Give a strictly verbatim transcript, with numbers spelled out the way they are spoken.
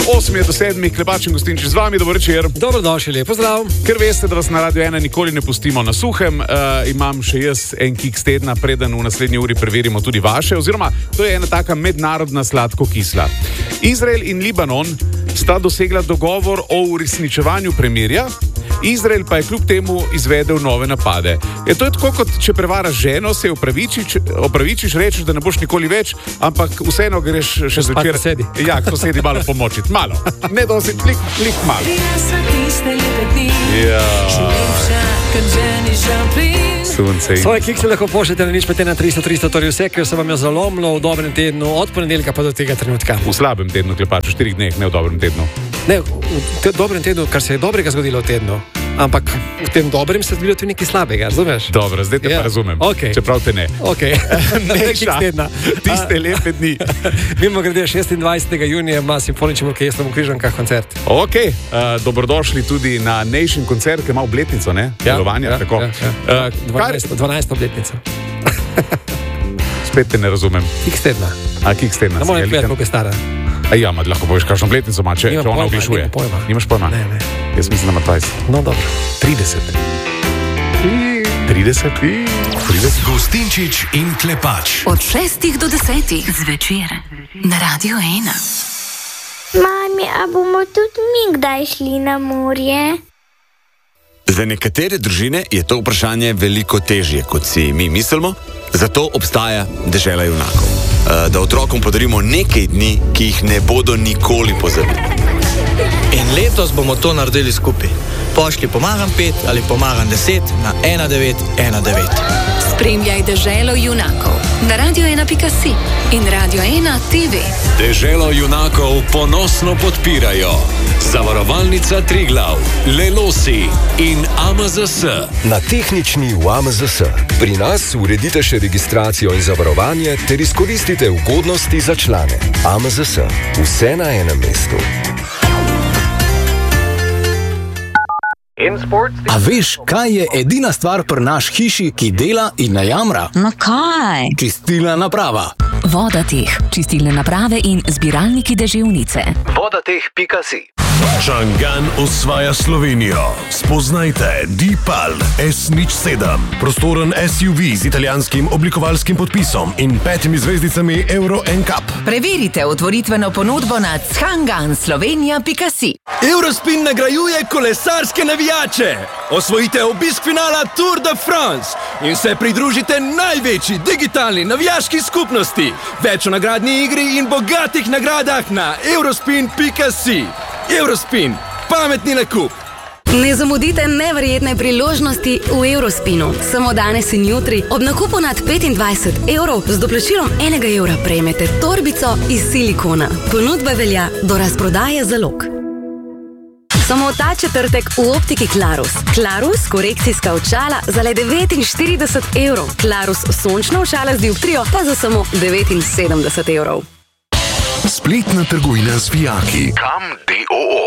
osem do sedmih, Klepač in Gostinčič z vami, dobro večer. Dobrodošli, lepo zdrav. Ker veste, da vas na Radio ena nikoli ne pustimo na suhem, uh, imam še jaz en kiks tedna, preden v naslednji uri preverimo tudi vaše, oziroma to je ena taka mednarodna sladko-kisla. Izrael in Libanon sta dosegla dogovor o uresničevanju premirja, Izrael pa je kljub temu izvedel nove napade. Je to je tako, kot če prevaraš ženo, se opravičiš, opravičiš, rečeš, da ne boš nikoli več, ampak vseeno greš še zvečer. Sedi. Ja, ko sedi malo pomočiti. Malo. Ne dosti, klik, klik malo. Ja. Sunce. Svoje kikse lahko pošljete na nič pet ena tristo tristo, torej vse, ker se vam je zalomilo v dobrem tednu, od ponedeljka pa do tega trenutka. V slabem tednu, Klepač, v štirih dneh, ne v dobrem tednu. Ne, v te, dobrem tednu, kar se je dobrega zgodilo v tednu. Ampak v tem dobrem se je zgodilo tudi nekaj slabega, razumeš? Dobro, zdaj te ja. pa razumem. Okay. Čeprav te ne. Ok. Neša, tiste lepe dni. Mimo grede šestindvajsetega junija ima simfoničnim orkestrom v Križankah koncert. Ok, uh, dobrodošli tudi na Nation koncert, ki ima obletnico, ne? Ja, Delovanja, ja, tako. Ja, ja. Uh, dvanajsto obletnico. Spet te ne razumem. Kiks tedna. A kiks tedna. Ne morem povedati, koliko je stara. A ja, ma, lahko poveš kakšno obletnico ima, če, če ona oglašuje. Nimam pojma. Nimaš pojma? Ne, ne. Jaz mislim, da ima dvajset. No, dobro. trideset. trideset. trideset. Gostinčič in Klepač. Od šestih do desetih zvečer na Radio ena. Mami, a bomo tudi mi kdaj šli na morje? Za nekatere družine je to vprašanje veliko težje, kot si mi mislimo, zato obstaja dežela junakov. Da otrokom podarimo nekaj dni, ki jih ne bodo nikoli pozabili. In letos bomo to naredili skupaj. Pošlji pomagam pet ali pomagam deset na ena devet ena devet. Spremljaj deželo junakov na radio ena pika si in Radio ena te ve. Deželo junakov ponosno podpirajo Zavarovalnica Triglav, Lelosi in A M Z S. Na tehnični v A M Z S. Pri nas uredite še registracijo in zavarovanje ter izkoristite ugodnosti za člane. A M Z S. Vse na enem mestu. A veš, kaj je edina stvar pri naš hiši, ki dela in ne jamra? No kaj? Čistilna naprava. Vodateh, čistilne naprave in zbiralniki deževnice. Vodateh pika si. Čangan osvaja Slovenijo. Spoznajte Deepal S nič sedem. Prostoren S U V z italijanskim oblikovalskim podpisom in petimi zvezdicami Euro N C A P. Preverite otvoritveno ponudbo na čangan slovenija pika si. Eurospin nagrajuje kolesarske navijače. Osvojite obisk finala Tour de France in se pridružite največji digitalni navijaški skupnosti. Več o nagradni igri in bogatih nagradah na eurospin pika si. Eurospin, pametni nakup. Ne zamudite neverjetne priložnosti v Eurospinu. Samo danes in jutri ob nakupu nad petindvajset evrov z doplačilom enega evra prejmete torbico iz silikona. Ponudba velja do razprodaje zalog. Samo ta četrtek v optiki Klarus. Klarus, korekcijska očala za le devetinštirideset evrov. Klarus, sončna očala z dioptrijo pa za samo devetinsedemdeset evrov. Spletna trgovina z vijaki. Kam D O O.